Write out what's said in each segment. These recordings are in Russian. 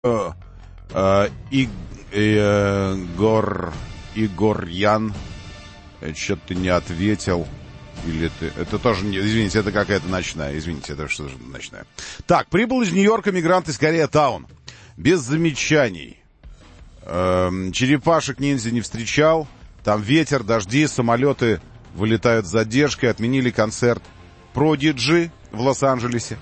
Игорьян. Что-то ты не ответил. Или ты... Это тоже... Извините, это какая-то ночная. Извините, это что же ночная. Так, прибыл из Нью-Йорка мигрант из Кореятаун. Без замечаний. Черепашек-ниндзя не встречал. Там ветер, дожди, самолеты вылетают с задержкой. Отменили концерт Prodigy в Лос-Анджелесе.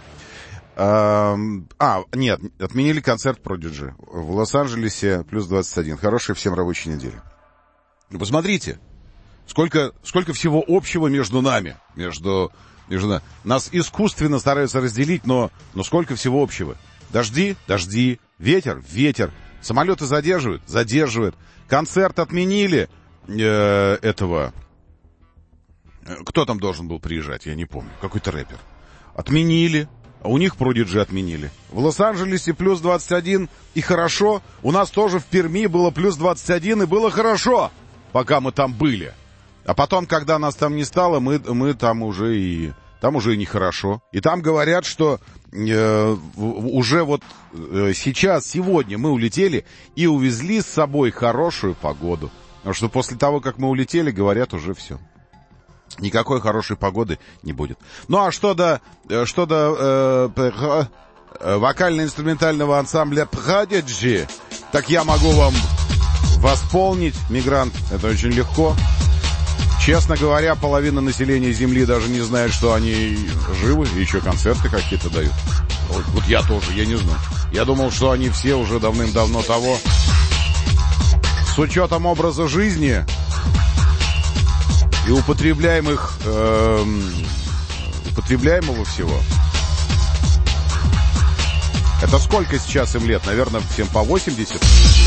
Нет, отменили концерт Prodigy в Лос-Анджелесе, плюс 21. Хорошей всем рабочей недели. Посмотрите, сколько всего общего между нами. Между нами. Нас искусственно стараются разделить, но сколько всего общего. Дожди, ветер. Самолеты задерживают. Концерт отменили этого. Кто там должен был приезжать, я не помню. Какой-то рэпер. Отменили. А у них Prodigy отменили. В Лос-Анджелесе плюс 21 и хорошо. У нас тоже в Перми было плюс 21 и было хорошо, пока мы там были. А потом, когда нас там не стало, мы там уже и нехорошо. И там говорят, что уже вот сегодня мы улетели и увезли с собой хорошую погоду. Потому что после того, как мы улетели, говорят, уже все. Никакой хорошей погоды не будет. Ну а что до вокально-инструментального ансамбля Prodigy, так я могу вам восполнить, мигрант. Это очень легко. Честно говоря, половина населения Земли даже не знает, что они живы, и еще концерты какие-то дают. Вот я тоже, я не знаю. Я думал, что они все уже давным-давно того. С учетом образа жизни и употребляемого всего. Это сколько сейчас им лет? Наверное, всем по 80.